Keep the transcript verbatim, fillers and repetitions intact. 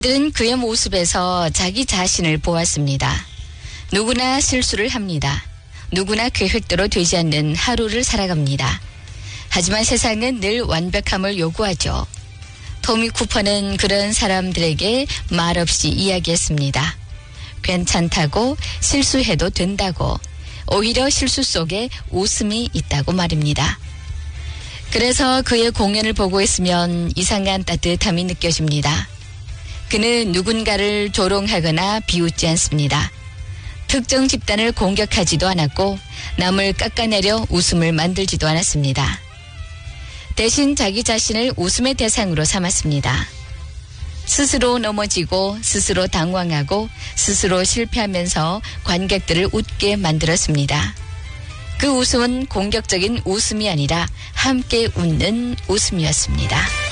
들은 그의 모습에서 자기 자신을 보았습니다. 누구나 실수를 합니다. 누구나 계획대로 되지 않는 하루를 살아갑니다. 하지만 세상은 늘 완벽함을 요구하죠. 토미 쿠퍼는 그런 사람들에게 말없이 이야기했습니다. 괜찮다고, 실수해도 된다고, 오히려 실수 속에 웃음이 있다고 말입니다. 그래서 그의 공연을 보고 있으면 이상한 따뜻함이 느껴집니다. 그는 누군가를 조롱하거나 비웃지 않습니다. 특정 집단을 공격하지도 않았고 남을 깎아내려 웃음을 만들지도 않았습니다. 대신 자기 자신을 웃음의 대상으로 삼았습니다. 스스로 넘어지고 스스로 당황하고 스스로 실패하면서 관객들을 웃게 만들었습니다. 그 웃음은 공격적인 웃음이 아니라 함께 웃는 웃음이었습니다.